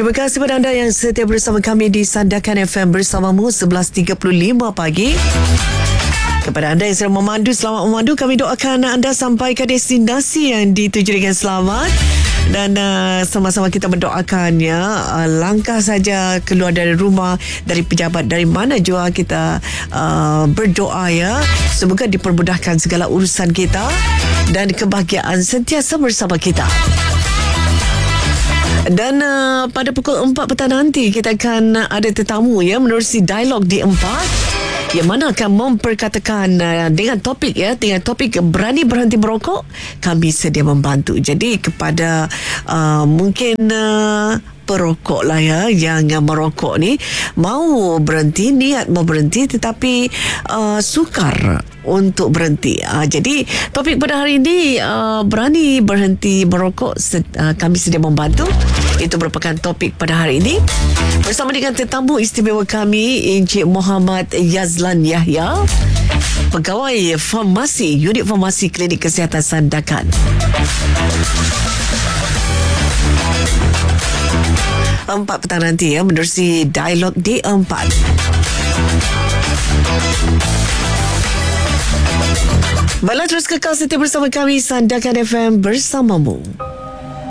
Terima kasih kepada anda yang setia bersama kami di Sandakan FM bersamamu 11.35 pagi. Kepada anda yang sedang memandu, selamat memandu. Kami doakan anda sampai ke destinasi yang dituju dengan selamat. Dan sama-sama kita mendoakannya, langkah saja keluar dari rumah, dari pejabat, dari mana jua kita berdoa ya. Semoga dipermudahkan segala urusan kita dan kebahagiaan sentiasa bersama kita. Dan pada pukul 4 petang nanti kita akan ada tetamu ya menerusi dialog di 4 yang mana akan memperkatakan dengan topik berani berhenti merokok. Kami sedia membantu. Jadi kepada mungkin perokok lah ya yang merokok ni mau berhenti, niat mau berhenti tetapi sukar untuk berhenti. Jadi topik pada hari ini berani berhenti merokok, kami sedia membantu. Itu merupakan topik pada hari ini bersama dengan tetamu istimewa kami Encik Muhammad Yazlan Yahya, pegawai farmasi unit farmasi Klinik Kesihatan Sandakan. 4 petang nanti ya menerusi dialog di 4. Baiklah, terus kekal setia bersama kami Sandakan FM bersamamu.